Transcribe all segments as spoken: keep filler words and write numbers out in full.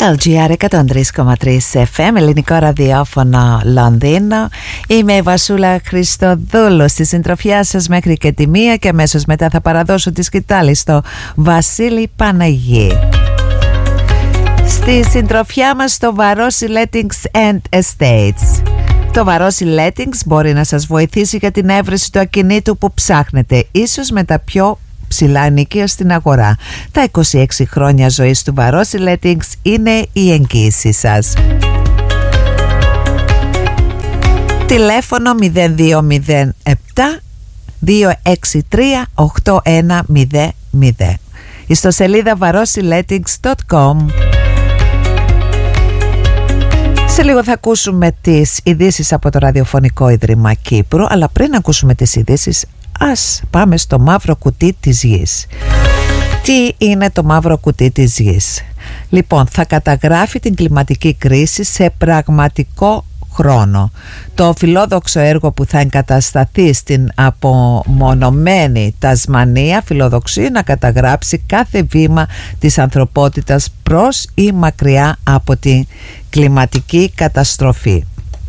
L G R εκατόν τρία κόμμα τρία εφ εμ, ελληνικό ραδιόφωνο Λονδίνο. Είμαι η Βασούλα Χριστοδούλου, στη συντροφιά σας μέχρι και τη μία, και αμέσως μετά θα παραδώσω τη σκητάλη στο Βασίλη Παναγή. Στη συντροφιά μας στο Βαρόσι Lettings and Estates. Το Βαρόσι Lettings μπορεί να σας βοηθήσει για την έβρεση του ακινήτου που ψάχνετε, ίσως με τα πιο ψηλά ενοικία στην αγορά. Τα είκοσι έξι χρόνια ζωής του Βαρόσι Lettings είναι η εγγύηση σας. Τηλέφωνο μηδέν δύο μηδέν επτά δύο έξι τρία οκτώ ένα μηδέν μηδέν. Ιστοσελίδα βαρόσι λέttings τελεία κομ. Σε λίγο θα ακούσουμε τις ειδήσεις από το Ραδιοφωνικό Ίδρυμα Κύπρου, αλλά πριν ακούσουμε τις ειδήσεις, ας πάμε στο μαύρο κουτί της γης. Τι είναι το μαύρο κουτί της γης? Λοιπόν, θα καταγράφει την κλιματική κρίση σε πραγματικό χρόνο. Το φιλόδοξο έργο που θα εγκατασταθεί στην απομονωμένη Τασμανία φιλοδοξεί να καταγράψει κάθε βήμα της ανθρωπότητας προς ή μακριά από την κλιματική καταστροφή.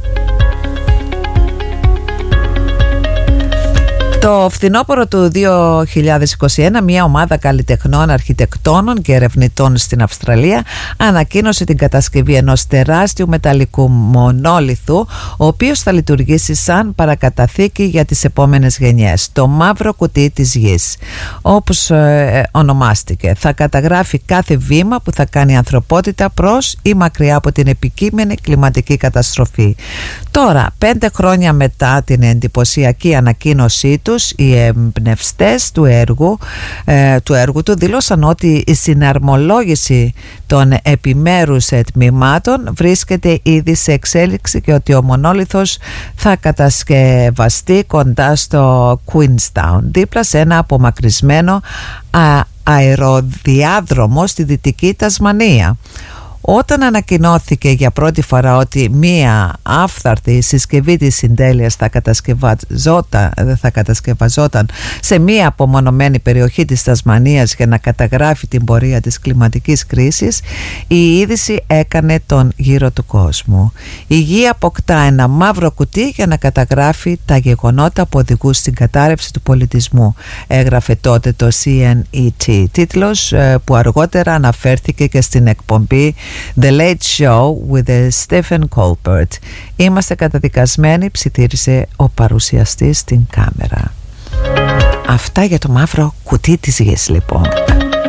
Το φθινόπωρο του δύο χιλιάδες είκοσι ένα, μια ομάδα καλλιτεχνών, αρχιτεκτόνων και ερευνητών στην Αυστραλία ανακοίνωσε την κατασκευή ενός τεράστιου μεταλλικού μονόλιθου, ο οποίος θα λειτουργήσει σαν παρακαταθήκη για τις επόμενες γενιές. Το μαύρο κουτί της γης, όπως ε, ονομάστηκε, θα καταγράφει κάθε βήμα που θα κάνει η ανθρωπότητα προς ή μακριά από την επικείμενη κλιματική καταστροφή. Τώρα, πέντε χρόνια μετά την εντυπωσιακή ανακοίνωσή του, οι εμπνευστές του έργου, ε, του έργου του δήλωσαν ότι η συναρμολόγηση των επιμέρους τμήματων βρίσκεται ήδη σε εξέλιξη και ότι ο μονόλιθος θα κατασκευαστεί κοντά στο Queenstown, δίπλα σε ένα απομακρυσμένο α, αεροδιάδρομο στη Δυτική Τασμανία. Όταν ανακοινώθηκε για πρώτη φορά ότι μία άφθαρτη συσκευή της συντέλειας θα κατασκευαζόταν, θα κατασκευαζόταν σε μία απομονωμένη περιοχή της Τασμανίας για να καταγράφει την πορεία της κλιματικής κρίσης, η είδηση έκανε τον γύρο του κόσμου. Η γη αποκτά ένα μαύρο κουτί για να καταγράφει τα γεγονότα που οδηγούν στην κατάρρευση του πολιτισμού, έγραφε τότε το σι εν ι τι, τίτλος που αργότερα αναφέρθηκε και στην εκπομπή The Late Show with Stephen Colbert. Είμαστε καταδικασμένοι, ψιθύρισε ο παρουσιαστής στην κάμερα. Αυτά για το μαύρο κουτί της γης, λοιπόν.